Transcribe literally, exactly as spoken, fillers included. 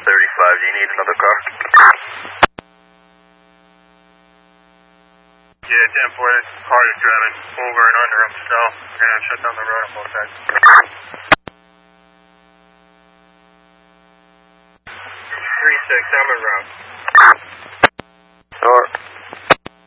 thirty-five, do you need another car? Yeah, ten four, this car is driving over and under him, so we're going to shut down the road on both sides. three six, I'm en route.